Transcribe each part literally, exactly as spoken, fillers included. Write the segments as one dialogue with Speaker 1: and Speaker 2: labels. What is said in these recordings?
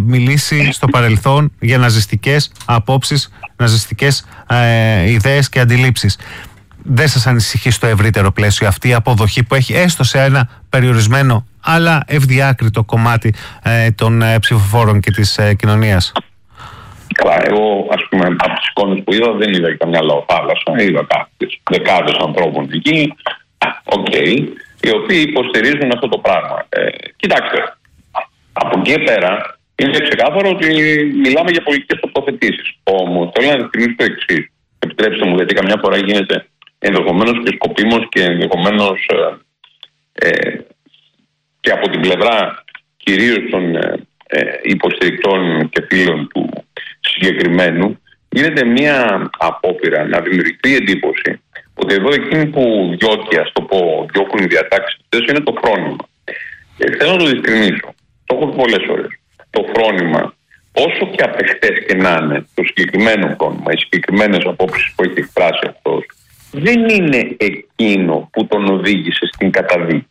Speaker 1: μιλήσει στο παρελθόν για ναζιστικές απόψεις, ναζιστικές ε, ιδέες και αντιλήψεις. Δεν σας ανησυχεί στο ευρύτερο πλαίσιο αυτή η αποδοχή που έχει έστω σε ένα περιορισμένο αλλά ευδιάκριτο κομμάτι ε, των ε, ψηφοφόρων και της ε, κοινωνίας?
Speaker 2: Καλά, εγώ ας πούμε από τις εικόνες που είδα δεν είδα καμιά λαοθάλασσα, είδα κάποιες δεκάδες ανθρώπων εκεί, οκ, okay, οι οποίοι υποστηρίζουν αυτό το πράγμα. Ε, κοιτάξτε, από εκεί πέρα είναι ξεκάθαρο ότι μιλάμε για πολιτικές τοποθετήσεις. Όμως θέλω να διευκρινίσω το εξής. Επιτρέψτε μου, γιατί καμιά φορά γίνεται ενδεχομένως και σκοπίμως και ενδεχομένως ε, ε, και από την πλευρά κυρίως των ε, ε, υποστηρικτών και φίλων του συγκεκριμένου, γίνεται μια απόπειρα να δημιουργηθεί εντύπωση ότι εδώ εκείνοι που διώκει, ας το πω, διώκουν οι διατάξεις αυτές είναι το φρόνημα. Ε, θέλω να το διευκρινίσω. Το έχω πει πολλές ώρες. Το φρόνημα, όσο και απεχτές και να είναι το συγκεκριμένο φρόνημα, οι συγκεκριμένες απόψεις που έχει εκφράσει αυτός, δεν είναι εκείνο που τον οδήγησε στην καταδίκη.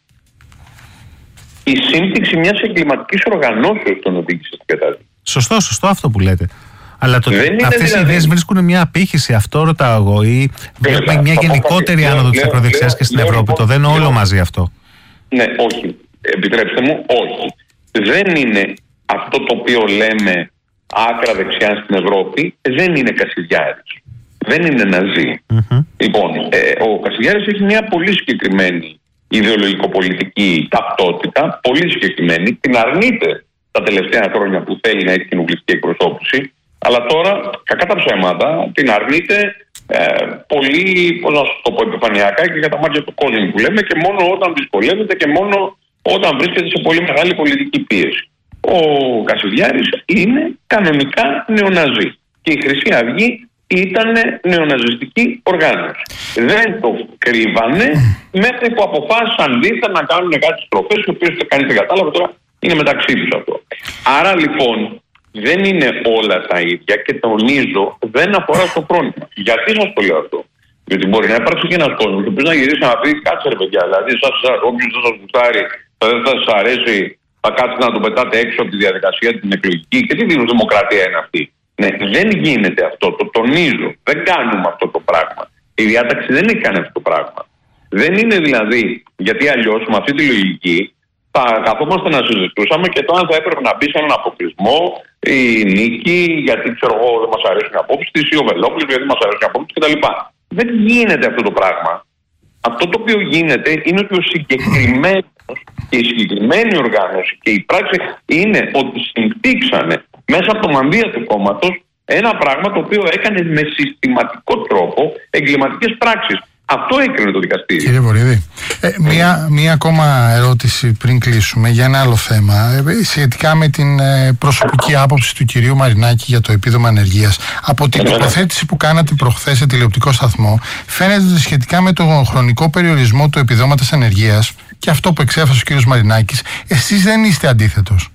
Speaker 2: Η σύμπτυξη μιας εγκληματικής οργανώσεως τον οδήγησε στην καταδίκη.
Speaker 1: Σωστό, σωστό αυτό που λέτε. Αλλά το, αυτές
Speaker 2: δηλαδή...
Speaker 1: οι ιδέες βρίσκουν μια απήχηση, αυτό ρωτάω εγώ, ή βλέπουμε μια γενικότερη άνοδο της ακροδεξιάς και στην λέω, Ευρώπη, λέω, το δεν είναι όλο μαζί αυτό?
Speaker 2: Ναι, όχι. Επιτρέψτε μου, όχι. Δεν είναι αυτό το οποίο λέμε άκρα δεξιά στην Ευρώπη, δεν είναι Κασιδιάρης. Δεν είναι Ναζί. Mm-hmm. Λοιπόν, ε, ο Κασιδιάρης έχει μια πολύ συγκεκριμένη ιδεολογικο-πολιτική ταυτότητα, πολύ συγκεκριμένη, την αρνείται τα τελευταία χρόνια που θέλει να έχει κοινοβουλευτική εκπροσώπηση, αλλά τώρα, κακά τα ψέματα, την αρνείται ε, πολύ, πώς να σου το πω, επιφανειακά και για τα μάτια του κόσμου που λέμε, και μόνο όταν δυσκολεύεται και μόνο όταν βρίσκεται σε πολύ μεγάλη πολιτική πίεση. Ο Κασιδιάρης είναι κανονικά νεοναζί και η Χρυσή Αυγή ήταν νεοναζιστική οργάνωση. Δεν το κρύβανε μέχρι που αποφάσισαν δίθεν να κάνουν κάτι στροφές, οι οποίες κανείς δεν κατάλαβε, τώρα είναι μεταξύ τους αυτό. Άρα λοιπόν δεν είναι όλα τα ίδια και τονίζω δεν αφορά στο πρόβλημα. Γιατί σας το λέω αυτό? Διότι μπορεί να υπάρξει και ένας κόσμος και να γυρίσει να πει κάτσε ρε παιδιά, δηλαδή σας, όποιος δεν σας γουστάρει, δεν θα σας αρέσει, θα κάτσετε να το πετάτε έξω από τη διαδικασία την εκλογική. Και τι είδους δημοκρατία είναι αυτή? Ναι, δεν γίνεται αυτό, το τονίζω. Δεν κάνουμε αυτό το πράγμα. Η διάταξη δεν έχει κάνει αυτό το πράγμα. Δεν είναι δηλαδή, γιατί αλλιώς με αυτή τη λογική θα καθόμαστε να συζητούσαμε και τώρα θα έπρεπε να μπει σε έναν αποκλεισμό η Νίκη, γιατί ξέρω εγώ δεν μας αρέσουν οι απόψεις της, ή ο Βελόπουλος, γιατί μας αρέσουν οι απόψεις κτλ. Δεν γίνεται αυτό το πράγμα. Αυτό το οποίο γίνεται είναι ότι ο συγκεκριμένος και η συγκεκριμένη οργάνωση και η πράξη είναι ότι συμπτύξανε μέσα από το μανδύα του κόμματος ένα πράγμα το οποίο έκανε με συστηματικό τρόπο εγκληματικές πράξεις. Αυτό έκρινε το δικαστήριο.
Speaker 3: Κύριε Βορίδη, ε, μία, μία ακόμα ερώτηση πριν κλείσουμε για ένα άλλο θέμα, ε, σχετικά με την ε, προσωπική άποψη του κυρίου Μαρινάκη για το επίδομα ανεργίας. Από την τοποθέτηση που κάνατε προχθές σε τηλεοπτικό σταθμό, φαίνεται ότι σχετικά με τον χρονικό περιορισμό του επιδόματος ανεργίας και αυτό που εξέφρασε ο κύριος Μαρινάκης, εσείς δεν είστε αντίθετος?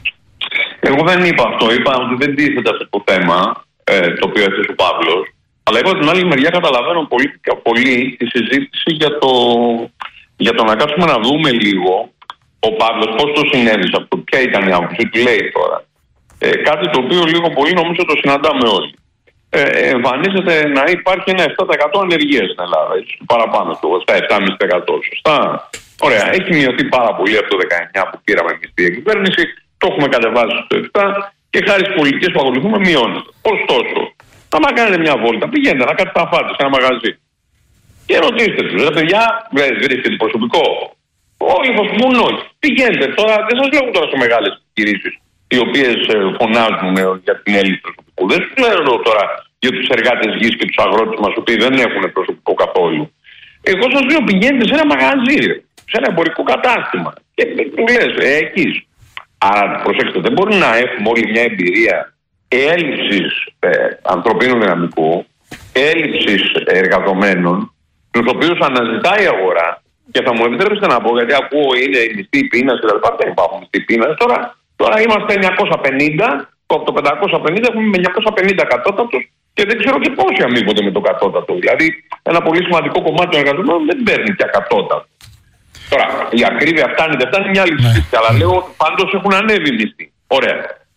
Speaker 2: Εγώ δεν είπα αυτό. Είπα ότι δεν τίθεται αυτό το θέμα, ε, το οποίο έθεσε ο Παύλος. Αλλά εγώ από την άλλη μεριά καταλαβαίνω πολύ, πολύ τη συζήτηση για το, για το να κάτσουμε να δούμε λίγο ο Παύλος πώς το συνέβησε αυτό, ποια ήταν η άποψη του, λέει τώρα. Ε, κάτι το οποίο λίγο πολύ νομίζω το συναντάμε όλοι. Ε, εμφανίζεται να υπάρχει ένα επτά τοις εκατό ανεργία στην Ελλάδα, έτσι, παραπάνω του, στα επτά κόμμα πέντε τοις εκατό. Σωστά. Ωραία. Έχει μειωθεί πάρα πολύ από το δεκαεννιά που πήραμε εμείς τη διακυβέρνηση, το έχουμε κατεβάσει στο επτά και χάρη στις πολιτικές που ακολουθούμε μειώνεται. Ωστόσο, άμα κάνετε μια βόλτα, πηγαίνετε να κάτσετε να φάτε σε ένα μαγαζί και ρωτήστε τους, ρε παιδιά, βρίσκεται προσωπικό? Όλοι θα σου πούν όχι. Πηγαίνετε τώρα, δεν σας λέω τώρα σε μεγάλες επιχειρήσεις οι οποίες φωνάζουν για την έλλειψη προσωπικού. Δεν σου λέω τώρα για τους εργάτες γης και τους αγρότες μας, οι οποίοι δεν έχουν προσωπικό καθόλου. Εγώ σας λέω πηγαίνετε σε ένα μαγαζί, σε ένα εμπορικό κατάστημα και του λες, ε, εκεί. Άρα προσέξτε, δεν μπορεί να έχουμε όλη μια εμπειρία έλλειψης ε, ανθρωπίνου δυναμικού, έλλειψης εργαζομένων, τους οποίους αναζητάει η αγορά. Και θα μου επιτρέψετε να πω, γιατί ακούω είναι η μισθή πείνας και τα λοιπά, δεν υπάρχουν μισθή πείνας. Τώρα, τώρα είμαστε εννιακόσια πενήντα, από το πεντακόσια πενήντα έχουμε με εννιακόσια πενήντα κατώτατους και δεν ξέρω και πόσοι αμείβονται με το κατώτατο. Δηλαδή, ένα πολύ σημαντικό κομμάτι των εργαζομένων δεν παίρνει πια κατώτατο. Τώρα, η ακρίβεια φτάνει, δεν φτάνει, μια άλλη συζήτηση. Αλλά λέω ότι πάντως έχουν ανέβει μισθοί. Ωραία.